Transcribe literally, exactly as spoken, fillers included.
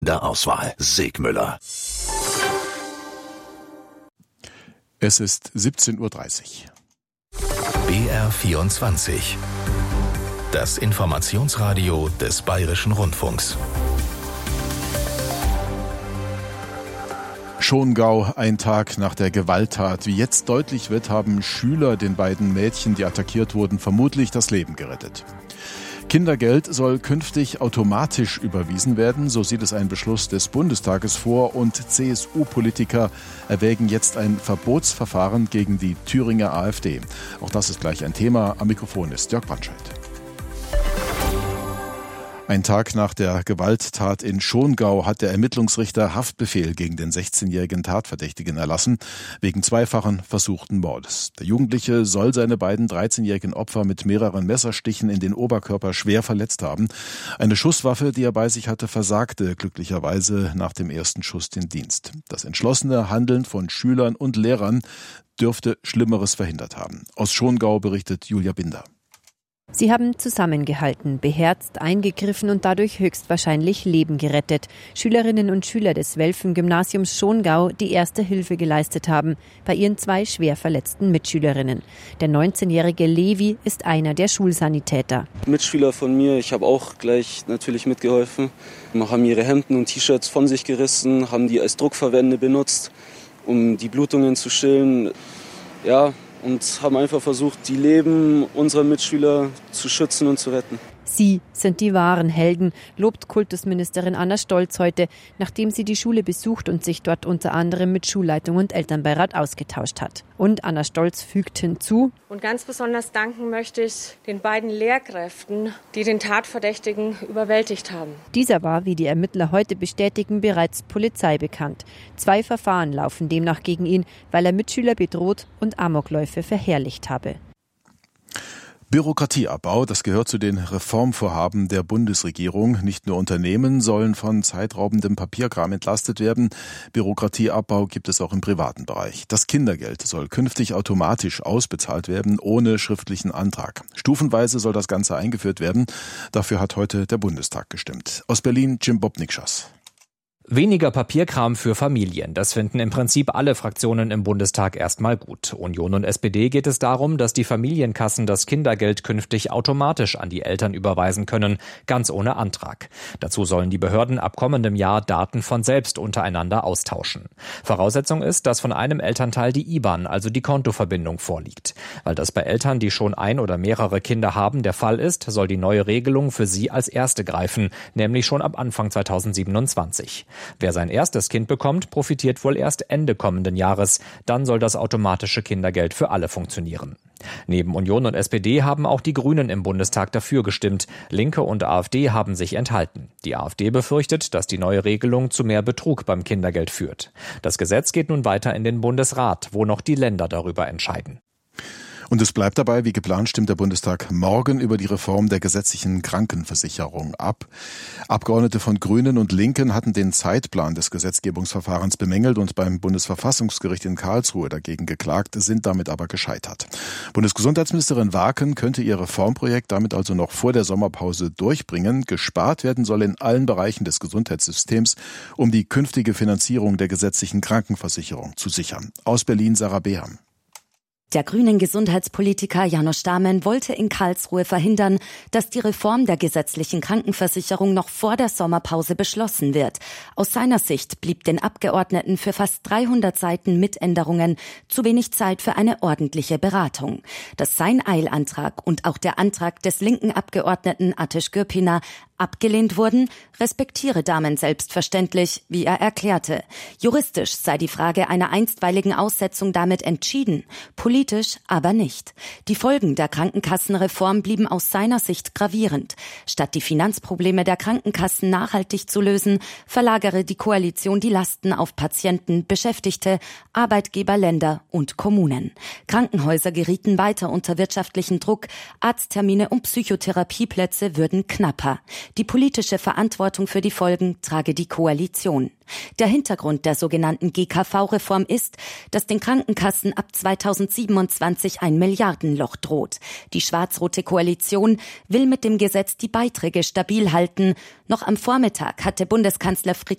Der Auswahl Segmüller. Es ist siebzehn Uhr dreißig. B R vierundzwanzig. Das Informationsradio des Bayerischen Rundfunks. Schongau, ein Tag nach der Gewalttat. Wie jetzt deutlich wird, haben Schüler den beiden Mädchen, die attackiert wurden, vermutlich das Leben gerettet. Kindergeld soll künftig automatisch überwiesen werden, so sieht es ein Beschluss des Bundestages vor, und C S U-Politiker erwägen jetzt ein Verbotsverfahren gegen die Thüringer AfD. Auch das ist gleich ein Thema. Am Mikrofon ist Jörg Brandscheidt. Ein Tag nach der Gewalttat in Schongau hat der Ermittlungsrichter Haftbefehl gegen den sechzehnjährigen Tatverdächtigen erlassen, wegen zweifachen versuchten Mordes. Der Jugendliche soll seine beiden dreizehnjährigen Opfer mit mehreren Messerstichen in den Oberkörper schwer verletzt haben. Eine Schusswaffe, die er bei sich hatte, versagte glücklicherweise nach dem ersten Schuss den Dienst. Das entschlossene Handeln von Schülern und Lehrern dürfte Schlimmeres verhindert haben. Aus Schongau berichtet Julia Binder. Sie haben zusammengehalten, beherzt, eingegriffen und dadurch höchstwahrscheinlich Leben gerettet. Schülerinnen und Schüler des Welfen-Gymnasiums Schongau, die erste Hilfe geleistet haben, bei ihren zwei schwer verletzten Mitschülerinnen. Der neunzehnjährige Levi ist einer der Schulsanitäter. Mitschüler von mir, ich habe auch gleich natürlich mitgeholfen, haben ihre Hemden und T-Shirts von sich gerissen, haben die als Druckverbände benutzt, um die Blutungen zu stillen. Ja, und haben einfach versucht, die Leben unserer Mitschüler zu schützen und zu retten. Sie sind die wahren Helden, lobt Kultusministerin Anna Stolz heute, nachdem sie die Schule besucht und sich dort unter anderem mit Schulleitung und Elternbeirat ausgetauscht hat. Und Anna Stolz fügt hinzu: Und ganz besonders danken möchte ich den beiden Lehrkräften, die den Tatverdächtigen überwältigt haben. Dieser war, wie die Ermittler heute bestätigen, bereits Polizei bekannt. Zwei Verfahren laufen demnach gegen ihn, weil er Mitschüler bedroht und Amokläufe verherrlicht habe. Bürokratieabbau, das gehört zu den Reformvorhaben der Bundesregierung. Nicht nur Unternehmen sollen von zeitraubendem Papierkram entlastet werden. Bürokratieabbau gibt es auch im privaten Bereich. Das Kindergeld soll künftig automatisch ausbezahlt werden, ohne schriftlichen Antrag. Stufenweise soll das Ganze eingeführt werden. Dafür hat heute der Bundestag gestimmt. Aus Berlin Jim Bobnikschas. Weniger Papierkram für Familien, das finden im Prinzip alle Fraktionen im Bundestag erstmal gut. Union und S P D geht es darum, dass die Familienkassen das Kindergeld künftig automatisch an die Eltern überweisen können, ganz ohne Antrag. Dazu sollen die Behörden ab kommendem Jahr Daten von selbst untereinander austauschen. Voraussetzung ist, dass von einem Elternteil die I B A N, also die Kontoverbindung, vorliegt. Weil das bei Eltern, die schon ein oder mehrere Kinder haben, der Fall ist, soll die neue Regelung für sie als erste greifen, nämlich schon ab Anfang zweitausendsiebenundzwanzig. Wer sein erstes Kind bekommt, profitiert wohl erst Ende kommenden Jahres. Dann soll das automatische Kindergeld für alle funktionieren. Neben Union und S P D haben auch die Grünen im Bundestag dafür gestimmt. Linke und AfD haben sich enthalten. Die AfD befürchtet, dass die neue Regelung zu mehr Betrug beim Kindergeld führt. Das Gesetz geht nun weiter in den Bundesrat, wo noch die Länder darüber entscheiden. Und es bleibt dabei, wie geplant stimmt der Bundestag morgen über die Reform der gesetzlichen Krankenversicherung ab. Abgeordnete von Grünen und Linken hatten den Zeitplan des Gesetzgebungsverfahrens bemängelt und beim Bundesverfassungsgericht in Karlsruhe dagegen geklagt, sind damit aber gescheitert. Bundesgesundheitsministerin Waken könnte ihr Reformprojekt damit also noch vor der Sommerpause durchbringen. Gespart werden soll in allen Bereichen des Gesundheitssystems, um die künftige Finanzierung der gesetzlichen Krankenversicherung zu sichern. Aus Berlin Sarah Beham. Der grünen Gesundheitspolitiker János Stámen wollte in Karlsruhe verhindern, dass die Reform der gesetzlichen Krankenversicherung noch vor der Sommerpause beschlossen wird. Aus seiner Sicht blieb den Abgeordneten für fast dreihundert Seiten mit Änderungen zu wenig Zeit für eine ordentliche Beratung. Dass sein Eilantrag und auch der Antrag des linken Abgeordneten Ateş Gürpınar abgelehnt wurden, respektiere Dahmen selbstverständlich, wie er erklärte. Juristisch sei die Frage einer einstweiligen Aussetzung damit entschieden, politisch aber nicht. Die Folgen der Krankenkassenreform blieben aus seiner Sicht gravierend. Statt die Finanzprobleme der Krankenkassen nachhaltig zu lösen, verlagere die Koalition die Lasten auf Patienten, Beschäftigte, Arbeitgeber, Länder und Kommunen. Krankenhäuser gerieten weiter unter wirtschaftlichen Druck, Arzttermine und Psychotherapieplätze würden knapper. Die politische Verantwortung für die Folgen trage die Koalition. Der Hintergrund der sogenannten G K V-Reform ist, dass den Krankenkassen ab zweitausendsiebenundzwanzig ein Milliardenloch droht. Die schwarz-rote Koalition will mit dem Gesetz die Beiträge stabil halten. Noch am Vormittag hatte Bundeskanzler Friedrich